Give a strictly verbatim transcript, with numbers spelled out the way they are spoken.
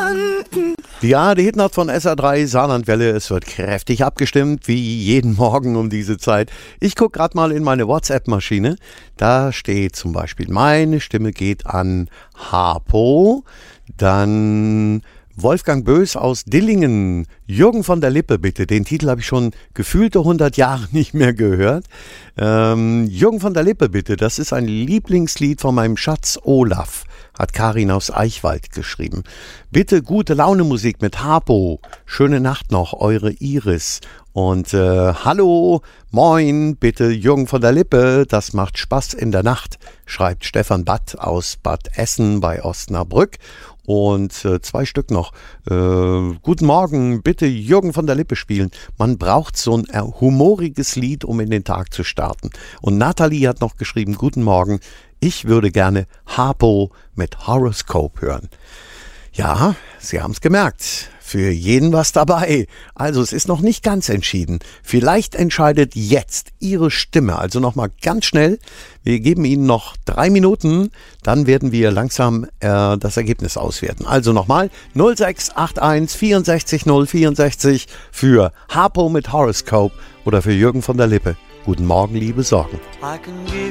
Die A R D-Hitnacht von S R drei Saarlandwelle. Es wird kräftig abgestimmt, wie jeden Morgen um diese Zeit. Ich gucke gerade mal in meine WhatsApp-Maschine. Da steht zum Beispiel, meine Stimme geht an Harpo. Dann Wolfgang Bös aus Dillingen. Jürgen von der Lippe, bitte. Den Titel habe ich schon gefühlte hundert Jahre nicht mehr gehört. Ähm, Jürgen von der Lippe, bitte. Das ist ein Lieblingslied von meinem Schatz Olaf. Hat Karin aus Eichwald geschrieben. Bitte gute Laune Musik mit Harpo. Schöne Nacht noch, eure Iris. Und äh, hallo, moin, bitte Jürgen von der Lippe. Das macht Spaß in der Nacht, schreibt Stefan Batt aus Bad Essen bei Osnabrück. Und äh, zwei Stück noch. Äh, guten Morgen, bitte Jürgen von der Lippe spielen. Man braucht so ein äh, humoriges Lied, um in den Tag zu starten. Und Nathalie hat noch geschrieben, guten Morgen, ich würde gerne Harpo mit Horoscope hören. Ja, Sie haben es gemerkt. Für jeden was dabei. Also es ist noch nicht ganz entschieden. Vielleicht entscheidet jetzt Ihre Stimme. Also nochmal ganz schnell. Wir geben Ihnen noch drei Minuten. Dann werden wir langsam äh, das Ergebnis auswerten. Also nochmal null sechs acht eins vierundsechzig null vierundsechzig für Harpo mit Horoscope oder für Jürgen von der Lippe. Guten Morgen, liebe Sorgen.